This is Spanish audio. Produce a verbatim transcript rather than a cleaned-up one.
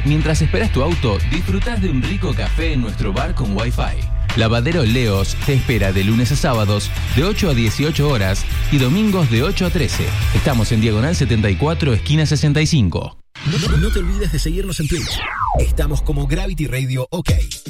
Mientras esperas tu auto, disfrutás de un rico café en nuestro bar con Wi-Fi. Lavadero Leos te espera de lunes a sábados de ocho a dieciocho horas y domingos de ocho a trece. Estamos en Diagonal setenta y cuatro, esquina sesenta y cinco. No, no te olvides de seguirnos en Twitch. Estamos como Gravity Radio OK.